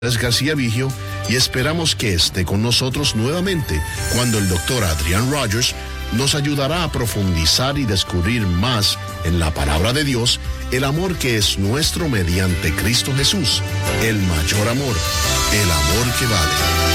García Vigio y esperamos que esté con nosotros nuevamente cuando el doctor Adrián Rogers nos ayudará a profundizar y descubrir más en la palabra de Dios el amor que es nuestro mediante Cristo Jesús, el mayor amor, el amor que vale.